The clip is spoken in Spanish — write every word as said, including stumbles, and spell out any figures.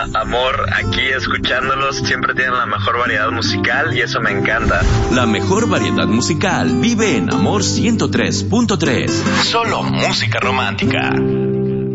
Amor, aquí escuchándolos, siempre tienen la mejor variedad musical y eso me encanta. La mejor variedad musical vive en Amor ciento tres punto tres. Solo música romántica.